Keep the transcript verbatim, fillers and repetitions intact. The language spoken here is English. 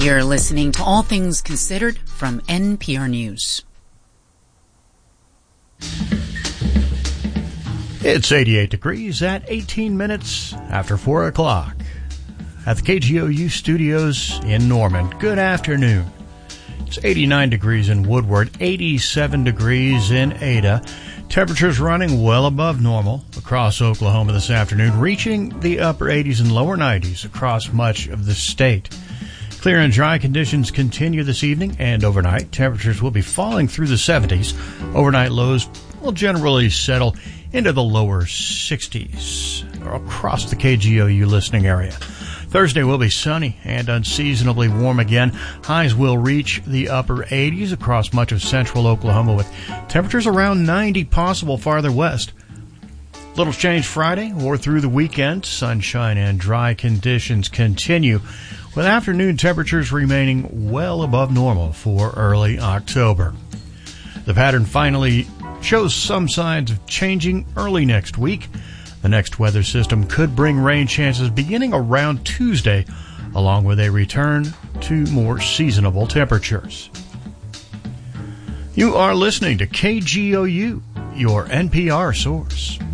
You're listening to All Things Considered from N P R News. It's eighty-eight degrees at eighteen minutes after four o'clock at the K G O U studios in Norman. Good afternoon. It's eighty-nine degrees in Woodward, eighty-seven degrees in Ada. Temperatures running well above normal across Oklahoma this afternoon, reaching the upper eighties and lower nineties across much of the state. Clear and dry conditions continue this evening and overnight. Temperatures will be falling through the seventies. Overnight lows will generally settle into the lower sixties across the K G O U listening area. Thursday will be sunny and unseasonably warm again. Highs will reach the upper eighties across much of central Oklahoma, with temperatures around ninety possible farther west. Little change Friday or through the weekend. Sunshine and dry conditions continue, with afternoon temperatures remaining well above normal for early October. The pattern finally shows some signs of changing early next week. The next weather system could bring rain chances beginning around Tuesday, along with a return to more seasonable temperatures. You are listening to K G O U, your N P R source.